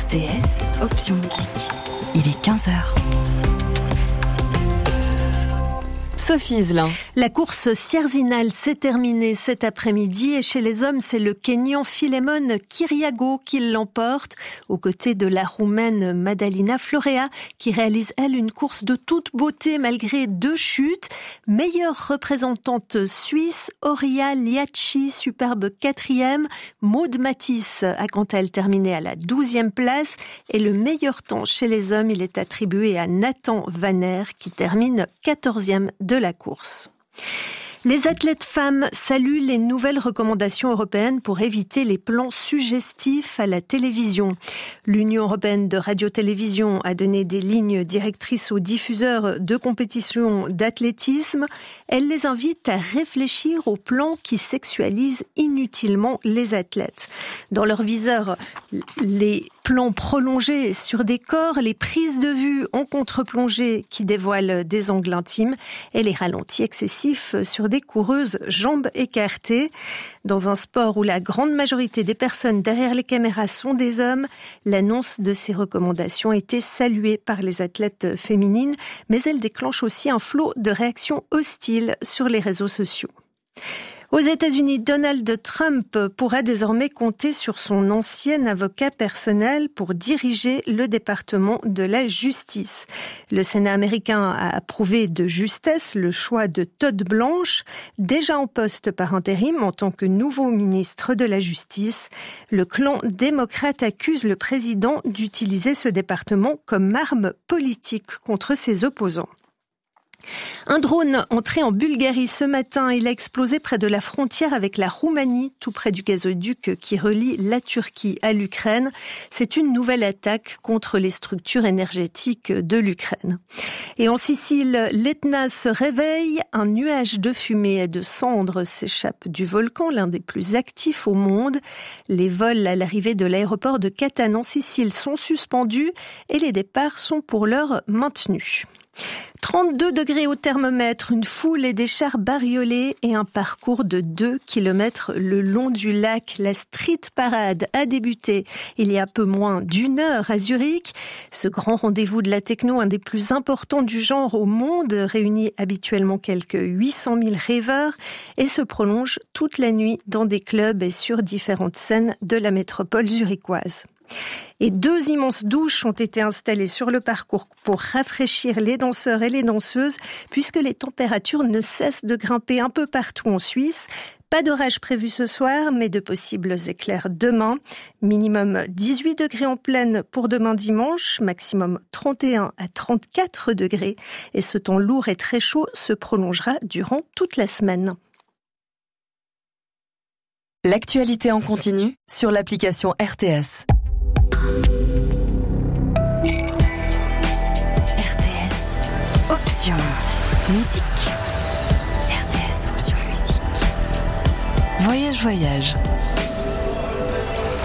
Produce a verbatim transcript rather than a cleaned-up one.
R T S, option musique. Il est quinze heures. Sophie Zlin. La course Sierzinal s'est terminée cet après-midi et chez les hommes, c'est le Kényan Philemon Kiriago qui l'emporte aux côtés de la Roumaine Madalina Florea qui réalise, elle, une course de toute beauté malgré deux chutes. Meilleure représentante suisse, Horia Liachi, superbe quatrième. Maud Matisse a quant à elle terminé à la douzième place et le meilleur temps chez les hommes, il est attribué à Nathan Vaner qui termine quatorzième de la course. Les athlètes femmes saluent les nouvelles recommandations européennes pour éviter les plans suggestifs à la télévision. L'Union européenne de radio-télévision a donné des lignes directrices aux diffuseurs de compétitions d'athlétisme. Elle les invite à réfléchir aux plans qui sexualisent inutilement les athlètes. Dans leur viseur, les plans prolongés sur des corps, les prises de vue en contre-plongée qui dévoilent des angles intimes et les ralentis excessifs sur des coureuses jambes écartées. Dans un sport où la grande majorité des personnes derrière les caméras sont des hommes, l'annonce de ces recommandations a été saluée par les athlètes féminines, mais elle déclenche aussi un flot de réactions hostiles sur les réseaux sociaux. Aux États-Unis, Donald Trump pourra désormais compter sur son ancien avocat personnel pour diriger le département de la justice. Le Sénat américain a approuvé de justesse le choix de Todd Blanche, déjà en poste par intérim en tant que nouveau ministre de la Justice. Le clan démocrate accuse le président d'utiliser ce département comme arme politique contre ses opposants. Un drone entré en Bulgarie ce matin, il a explosé près de la frontière avec la Roumanie, tout près du gazoduc qui relie la Turquie à l'Ukraine. C'est une nouvelle attaque contre les structures énergétiques de l'Ukraine. Et en Sicile, l'Etna se réveille, un nuage de fumée et de cendres s'échappe du volcan, l'un des plus actifs au monde. Les vols à l'arrivée de l'aéroport de Catane en Sicile sont suspendus et les départs sont pour l'heure maintenus. trente-deux degrés au thermomètre, une foule et des chars bariolés et un parcours de deux kilomètres le long du lac. La street parade a débuté il y a peu moins d'une heure à Zurich. Ce grand rendez-vous de la techno, un des plus importants du genre au monde, réunit habituellement quelques huit cent mille rêveurs et se prolonge toute la nuit dans des clubs et sur différentes scènes de la métropole zurichoise. Et deux immenses douches ont été installées sur le parcours pour rafraîchir les danseurs et les danseuses, puisque les températures ne cessent de grimper un peu partout en Suisse. Pas d'orage prévu ce soir, mais de possibles éclairs demain. Minimum dix-huit degrés en pleine pour demain dimanche, maximum trente et un à trente-quatre degrés. Et ce temps lourd et très chaud se prolongera durant toute la semaine. L'actualité en continu sur l'application R T S. R T S, option musique. R T S, option musique. Voyage, voyage.